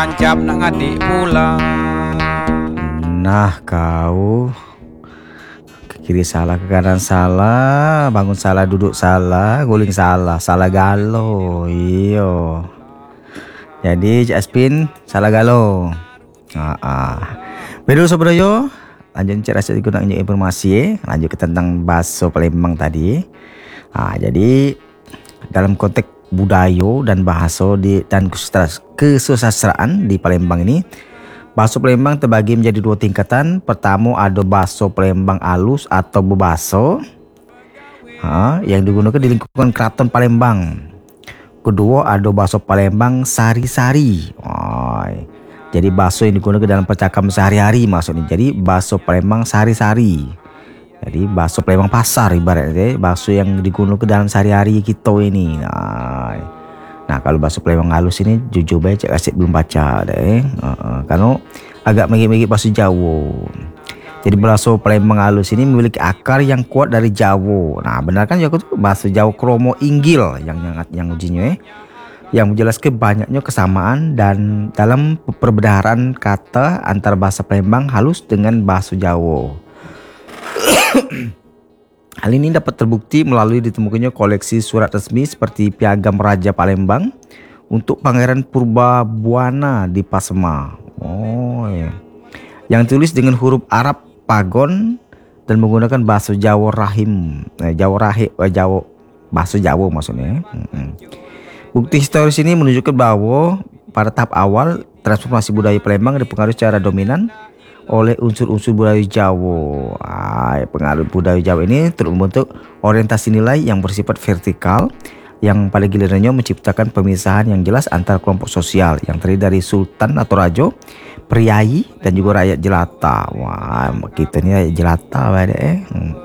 Ancap nak ngadik pulang. Nah kau ke kiri salah, ke kanan salah, bangun salah, duduk salah, guling salah, salah galau. Iyo. Jadi Cak Aspin salah galau. Betul sebenarnya. Lanjut cek rasa ikut nak informasi. Lanjut ke tentang bakso Palembang tadi. Jadi dalam konteks budaya dan bahasa dan kesusastraan di Palembang ini, bakso Palembang terbagi menjadi dua tingkatan. Pertama ada bakso Palembang halus atau bebaso yang digunakan di lingkungan Keraton Palembang. Kedua ada bakso Palembang sari-sari. Jadi bakso yang digunakan dalam percakapan sehari-hari maksudnya. Jadi bakso Palembang sari-sari. Jadi bakso Palembang pasar ibaratnya, bakso yang digunakan dalam sehari-hari kita ini. Nah kalau bakso Palembang halus ini jujur baca kasih belum baca deh. Karena agak mirip-mirip bakso Jawa. Jadi bakso Palembang halus ini memiliki akar yang kuat dari Jawa. Nah benar kan ya bakso Jawa kromo inggil yang ujinya yang menjelaskan banyaknya kesamaan dan dalam perbedaan kata antara bahasa Palembang halus dengan bahasa Jawa. Hal ini dapat terbukti melalui ditemukannya koleksi surat resmi seperti Piagam Raja Palembang untuk Pangeran Purbabuana di Pasema. Yang tulis dengan huruf Arab Pagon dan menggunakan bahasa Jawa Rahim, bahasa Jawa maksudnya. Bukti historis ini menunjukkan bahwa pada tahap awal transformasi budaya Palembang dipengaruhi secara dominan oleh unsur-unsur budaya Jawa. Pengaruh budaya Jawa ini terus membentuk orientasi nilai yang bersifat vertikal yang pada gilirannya menciptakan pemisahan yang jelas antara kelompok sosial yang terdiri dari sultan atau raja, priai dan juga rakyat jelata. Kita ini rakyat jelata